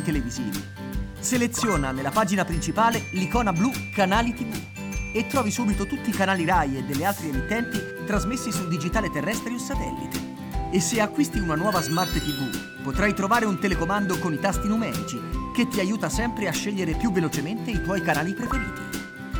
canali televisivi. Seleziona nella pagina principale l'icona blu Canali TV e trovi subito tutti i canali Rai e delle altre emittenti trasmessi sul digitale terrestre o satellite. E se acquisti una nuova Smart TV, potrai trovare un telecomando con i tasti numerici che ti aiuta sempre a scegliere più velocemente i tuoi canali preferiti.